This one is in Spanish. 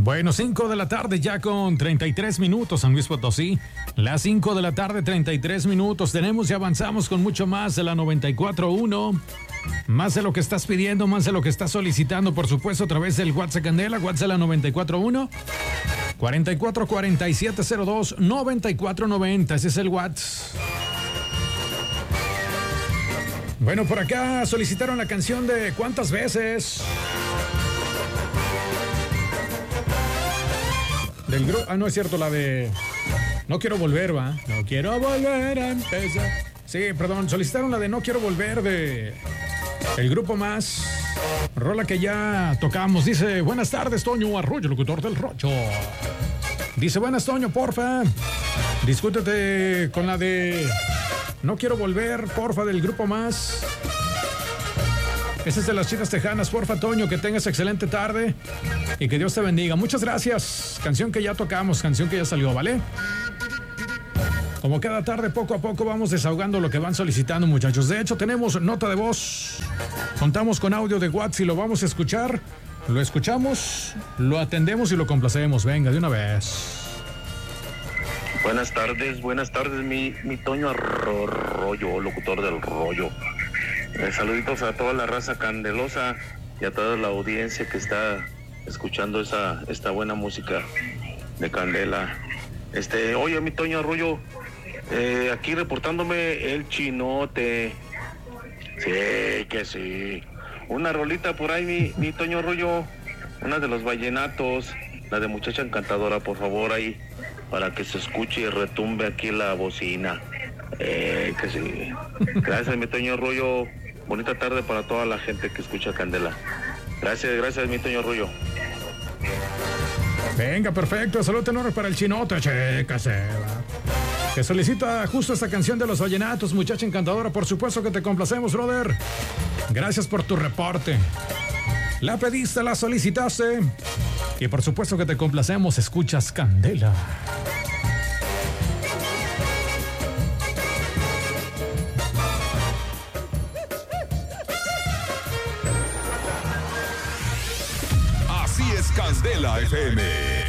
Bueno, 5 de la tarde ya con 33 minutos, San Luis Potosí. Las 5 de la tarde, 33 minutos. Tenemos y avanzamos con mucho más de la 94.1. Más de lo que estás pidiendo, más de lo que estás solicitando, por supuesto, a través del WhatsApp Candela, WhatsApp la 94.1. 444702-9490. Ese es el WhatsApp. Bueno, por acá solicitaron la canción de ¿Cuántas veces? Del grupo. Ah, no es cierto, la de No quiero volver, ¿va? No quiero volver a empezar. Sí, perdón, solicitaron la de No quiero volver de el grupo Más. Rola que ya tocamos. Dice, buenas tardes, Toño Arroyo, locutor del Rocho. Dice, buenas, Toño, porfa. Discútete con la de No quiero volver, porfa, del grupo Más. Ese es de las Chicas Tejanas, porfa, Toño, que tengas excelente tarde y que Dios te bendiga. Muchas gracias. Canción que ya tocamos, canción que ya salió, ¿vale? Como cada tarde, poco a poco vamos desahogando lo que van solicitando, muchachos. De hecho, tenemos nota de voz. Contamos con audio de WhatsApp y lo vamos a escuchar. Lo escuchamos, lo atendemos y lo complacemos. Venga, de una vez. Buenas tardes, mi Toño Arroyo, locutor del Rollo. Saluditos a toda la raza candelosa y a toda la audiencia que está escuchando esta buena música de Candela. Oye, mi Toño Arroyo, aquí reportándome el Chinote. Sí, que sí. Una rolita por ahí, mi Toño Arroyo, una de los vallenatos, la de Muchacha Encantadora, por favor, ahí, para que se escuche y retumbe aquí la bocina. Que sí. Gracias, mi Toño Arroyo. Bonita tarde para toda la gente que escucha Candela. Gracias, mi Toño Arroyo. Venga, perfecto. Salud enorme para el Chinote. Chécase. Que solicita justo esta canción de los vallenatos, Muchacha Encantadora. Por supuesto que te complacemos, brother. Gracias por tu reporte. La pediste, la solicitaste. Y por supuesto que te complacemos. Escuchas Candela. Candela FM.